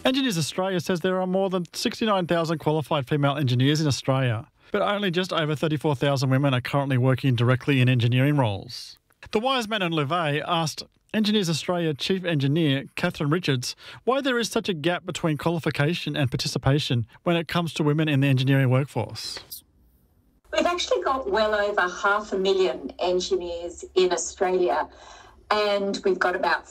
Engineers Australia says there are more than 69,000 qualified female engineers in Australia, but only just over 34,000 women are currently working directly in engineering roles. The Wise Man and Levay asked Engineers Australia Chief Engineer Catherine Richards why there is such a gap between qualification and participation when it comes to women in the engineering workforce. We've actually got well over 500,000 engineers in Australia, and we've got about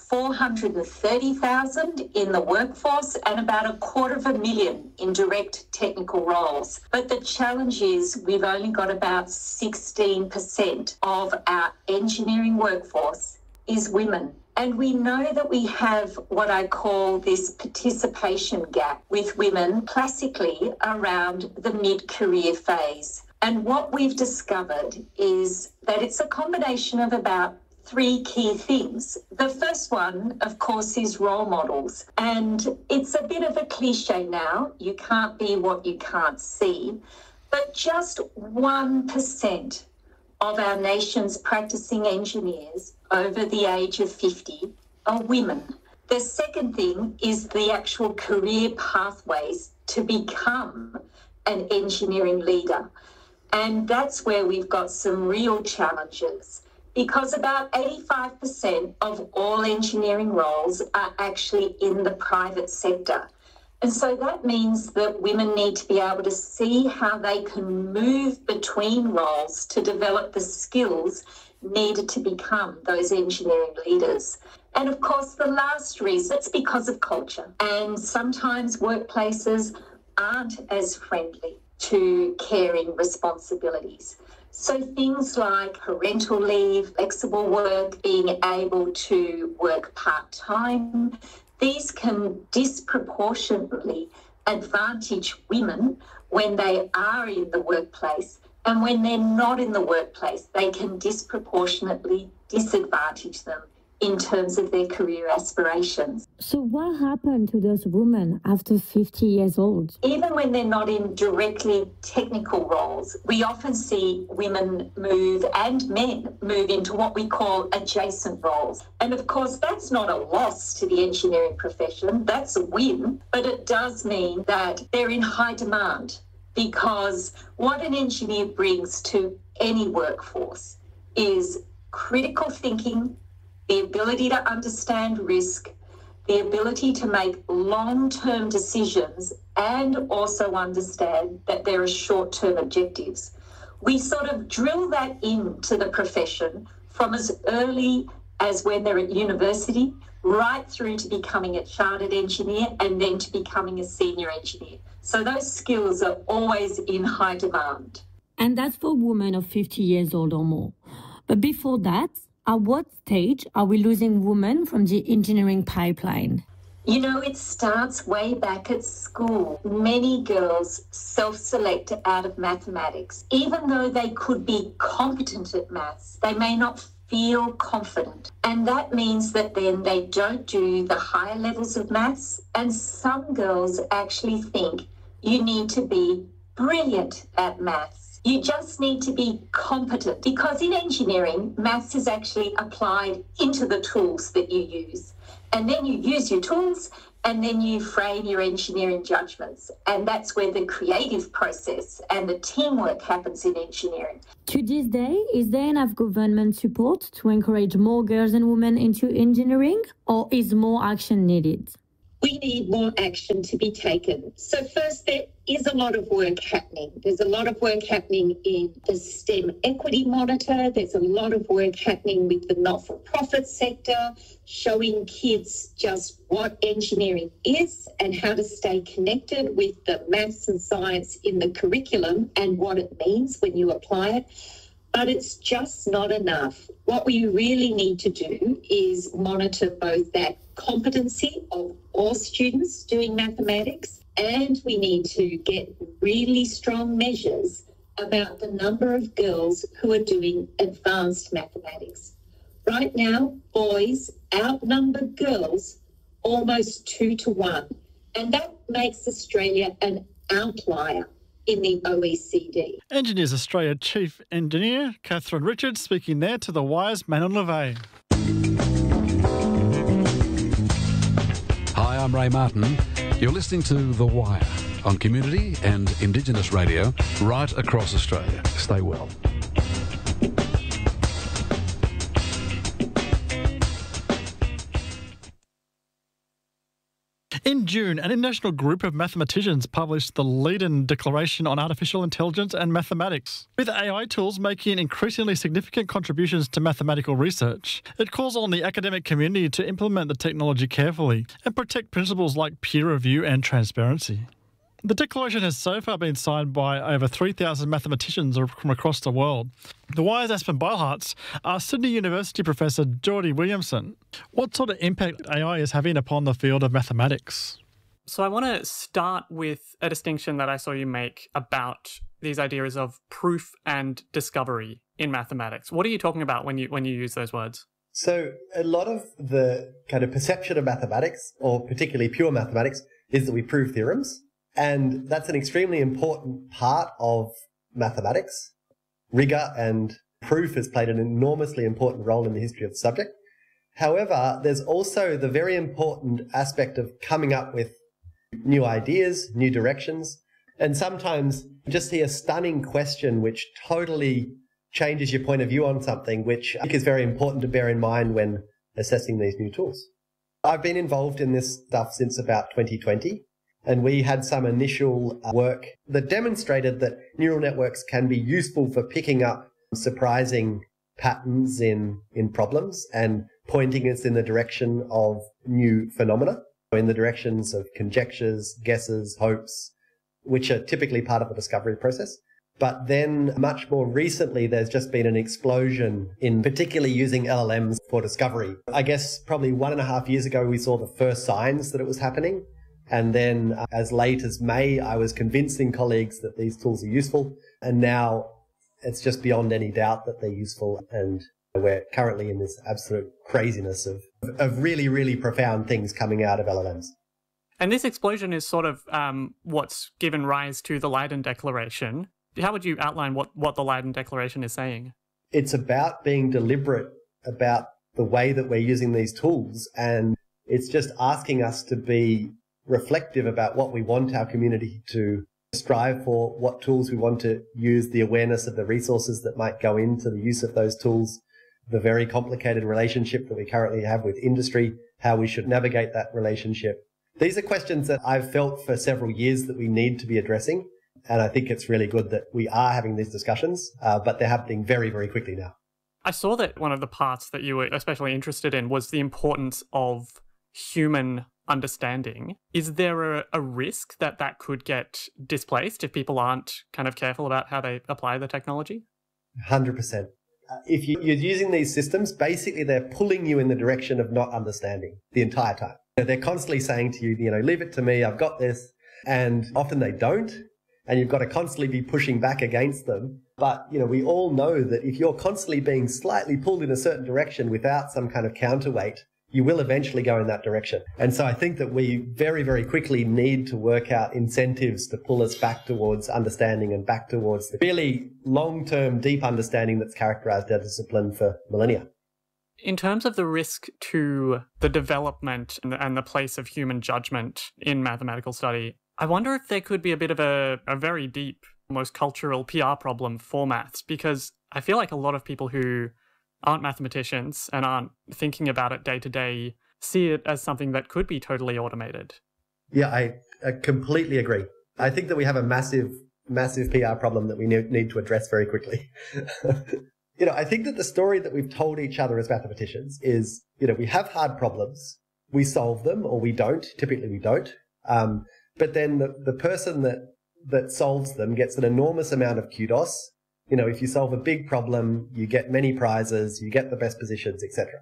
430,000 in the workforce and about 250,000 in direct technical roles. But the challenge is we've only got about 16% of our engineering workforce is women. And we know that we have what I call this participation gap with women classically around the mid-career phase. And what we've discovered is that it's a combination of about 3 key things. The first one, of course, is role models. And it's a bit of a cliche now. You can't be what you can't see. But just 1% of our nation's practicing engineers over the age of 50 are women. The second thing is the actual career pathways to become an engineering leader. And that's where we've got some real challenges, because about 85% of all engineering roles are actually in the private sector. And so that means that women need to be able to see how they can move between roles to develop the skills needed to become those engineering leaders. And of course, the last reason, it's because of culture. And sometimes workplaces aren't as friendly to caring responsibilities. So things like parental leave, flexible work, being able to work part-time, these can disproportionately advantage women when they are in the workplace, and when they're not in the workplace, they can disproportionately disadvantage them in terms of their career aspirations. So what happened to those women after 50 years old? Even when they're not in directly technical roles, we often see women move and men move into what we call adjacent roles. And of course, that's not a loss to the engineering profession, that's a win, but it does mean that they're in high demand, because what an engineer brings to any workforce is critical thinking, the ability to understand risk, the ability to make long-term decisions, and also understand that there are short-term objectives. We sort of drill that into the profession from as early as when they're at university, right through to becoming a chartered engineer and then to becoming a senior engineer. So those skills are always in high demand. And that's for women of 50 years old or more. But before that, at what stage are we losing women from the engineering pipeline? You know, it starts way back at school. Many girls self-select out of mathematics. Even though they could be competent at maths, they may not feel confident. And that means that then they don't do the higher levels of maths. And some girls actually think you need to be brilliant at maths. You just need to be competent, because in engineering, maths is actually applied into the tools that you use. And then you use your tools and then you frame your engineering judgments. And that's where the creative process and the teamwork happens in engineering. To this day, is there enough government support to encourage more girls and women into engineering, or is more action needed? We need more action to be taken. So first, there is a lot of work happening. There's a lot of work happening in the STEM Equity Monitor. There's a lot of work happening with the not-for-profit sector, showing kids just what engineering is and how to stay connected with the maths and science in the curriculum and what it means when you apply it. But it's just not enough. What we really need to do is monitor both that competency of all students doing mathematics, and we need to get really strong measures about the number of girls who are doing advanced mathematics. Right now, boys outnumber girls almost 2 to 1, and that makes Australia an outlier in the OECD. Engineers Australia Chief Engineer Catherine Richards speaking there to the Wise Man and Levay. Hi, I'm Ray Martin. You're listening to The Wire on Community and Indigenous Radio right across Australia. Stay well. In June, an international group of mathematicians published the Leiden Declaration on Artificial Intelligence and Mathematics. With AI tools making increasingly significant contributions to mathematical research, it calls on the academic community to implement the technology carefully and protect principles like peer review and transparency. The declaration has so far been signed by over 3,000 mathematicians from across the world. The Wire's Aspen Beilharz asked Sydney University professor Geordie Williamson what sort of impact AI is having upon the field of mathematics. So I want to start with a distinction that I saw you make about these ideas of proof and discovery in mathematics. What are you talking about when you use those words? So a lot of the kind of perception of mathematics, or particularly pure mathematics, is that we prove theorems. And that's an extremely important part of mathematics. Rigor and proof has played an enormously important role in the history of the subject. However, there's also the very important aspect of coming up with new ideas, new directions, and sometimes you just see a stunning question which totally changes your point of view on something, which I think is very important to bear in mind when assessing these new tools. I've been involved in this stuff since about 2020. And we had some initial work that demonstrated that neural networks can be useful for picking up surprising patterns in problems and pointing us in the direction of new phenomena, in the directions of conjectures, guesses, hopes, which are typically part of the discovery process. But then much more recently, there's just been an explosion in particularly using LLMs for discovery. I guess probably 1.5 years ago, we saw the first signs that it was happening. And then as late as May, I was convincing colleagues that these tools are useful. And now it's just beyond any doubt that they're useful. And we're currently in this absolute craziness of really, really profound things coming out of LLMs. And this explosion is sort of what's given rise to the Leiden Declaration. How would you outline what the Leiden Declaration is saying? It's about being deliberate about the way that we're using these tools. And it's just asking us to be reflective about what we want our community to strive for, what tools we want to use, the awareness of the resources that might go into the use of those tools, the very complicated relationship that we currently have with industry, how we should navigate that relationship. These are questions that I've felt for several years that we need to be addressing. And I think it's really good that we are having these discussions, but they're happening very, very quickly now. I saw that one of the parts that you were especially interested in was the importance of human understanding. Is there a risk that could get displaced if people aren't kind of careful about how they apply the technology? 100%. If you're using these systems, basically they're pulling you in the direction of not understanding the entire time. They're constantly saying to you, leave it to me, I've got this. And often they don't. And you've got to constantly be pushing back against them. But, we all know that if you're constantly being slightly pulled in a certain direction without some kind of counterweight, you will eventually go in that direction. And so I think that we very, very quickly need to work out incentives to pull us back towards understanding and back towards the really long-term, deep understanding that's characterized our discipline for millennia. In terms of the risk to the development and the place of human judgment in mathematical study, I wonder if there could be a bit of a very deep, almost cultural PR problem for maths, because I feel like a lot of people who aren't mathematicians and aren't thinking about it day to day see it as something that could be totally automated. Yeah, I completely agree. I think that we have a massive PR problem that we need to address very quickly. I think that the story that we've told each other as mathematicians is, we have hard problems, we solve them, or we don't. Typically we don't. But then the person that solves them gets an enormous amount of kudos. If you solve a big problem, you get many prizes, you get the best positions, etc.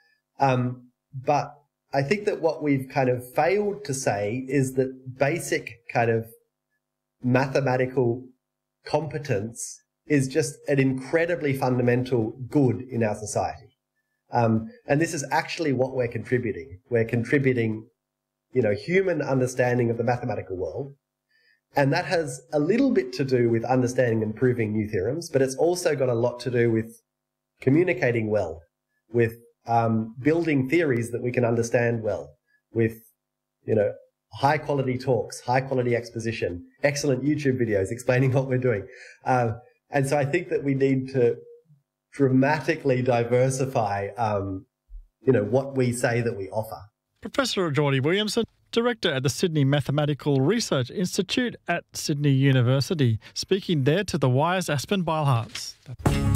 But I think that what we've kind of failed to say is that basic kind of mathematical competence is just an incredibly fundamental good in our society. And this is actually what we're contributing. We're contributing, human understanding of the mathematical world. And that has a little bit to do with understanding and proving new theorems, but it's also got a lot to do with communicating well, with building theories that we can understand well, with, high quality talks, high quality exposition, excellent YouTube videos explaining what we're doing. And so I think that we need to dramatically diversify, what we say that we offer. Professor Geordie Williamson, Director at the Sydney Mathematical Research Institute at Sydney University, speaking there to the Wire's Aspen Beilhartz.